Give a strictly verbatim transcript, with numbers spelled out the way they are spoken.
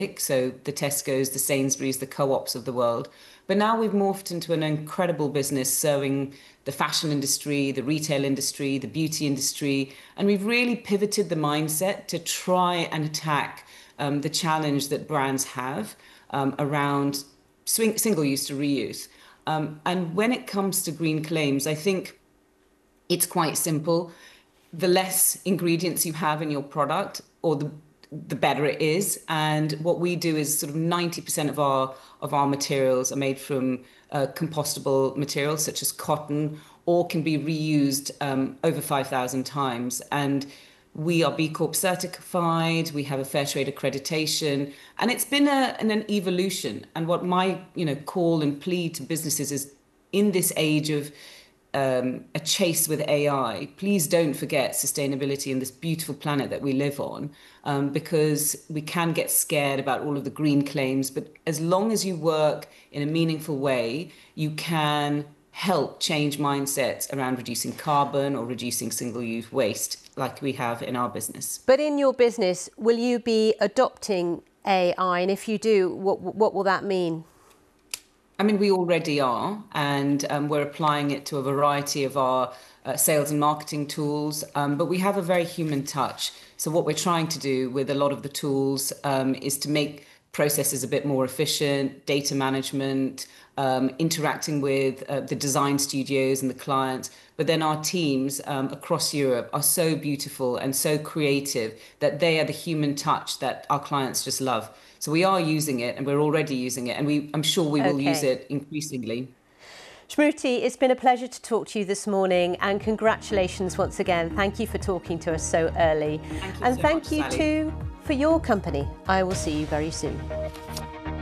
so the Tesco's, the Sainsbury's, the Co-ops of the world. But now we've morphed into an incredible business serving the fashion industry, the retail industry, the beauty industry, and we've really pivoted the mindset to try and attack um, the challenge that brands have um, around swing, single-use to reuse. Um, and when it comes to green claims, I think it's quite simple. The less ingredients you have in your product, or the the better it is. And what we do is sort of ninety percent of our of our materials are made from uh, compostable materials such as cotton, or can be reused um, over five thousand times. And we are B Corp certified, we have a fair trade accreditation, and it's been a, an, an evolution. And what my you know call and plea to businesses is, in this age of Um, a chase with A I, please don't forget sustainability and this beautiful planet that we live on, um, because we can get scared about all of the green claims. But as long as you work in a meaningful way, you can help change mindsets around reducing carbon or reducing single-use waste like we have in our business. But in your business, will you be adopting A I? And if you do, what, what will that mean? I mean, we already are, and um, we're applying it to a variety of our uh, sales and marketing tools, um, but we have a very human touch. So what we're trying to do with a lot of the tools um, is to make processes a bit more efficient, data management, um, interacting with uh, the design studios and the clients. But then our teams um, across Europe are so beautiful and so creative that they are the human touch that our clients just love. So we are using it, and we're already using it, and we, I'm sure we will okay. use it increasingly. Shruti, it's been a pleasure to talk to you this morning, and congratulations once again. Thank you for talking to us so early. Thank you and so thank much, you Sally. too for your company. I will see you very soon.